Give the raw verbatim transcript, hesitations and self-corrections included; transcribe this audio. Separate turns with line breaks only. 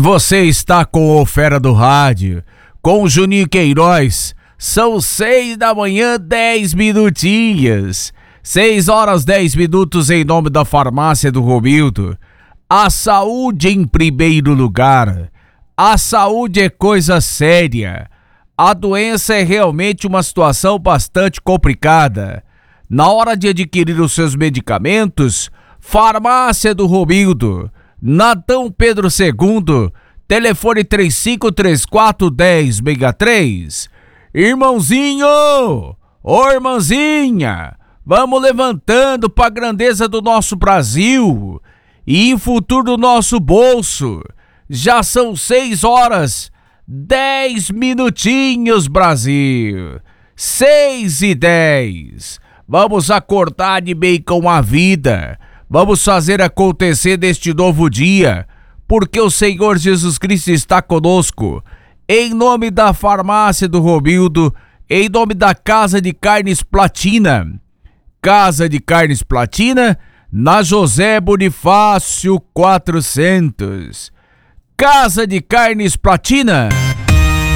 Você está com o Fera do Rádio, com o Juninho Queiroz. São seis da manhã, dez minutinhos. Seis horas, dez minutos em nome da farmácia do Romildo. A saúde em primeiro lugar. A saúde é coisa séria. A doença é realmente uma situação bastante complicada. Na hora de adquirir os seus medicamentos, farmácia do Romildo. Natão Pedro segundo, telefone três cinco três quatro, um zero seis três. Irmãozinho, ô irmãzinha, vamos levantando para a grandeza do nosso Brasil e em futuro do nosso bolso. Já são seis horas, dez minutinhos, Brasil. Seis e dez. Vamos acordar de bem com a vida. Vamos fazer acontecer neste novo dia, porque o Senhor Jesus Cristo está conosco. Em nome da farmácia do Romildo, em nome da Casa de Carnes Platina. Casa de Carnes Platina, na José Bonifácio quatrocentos. Casa de Carnes Platina.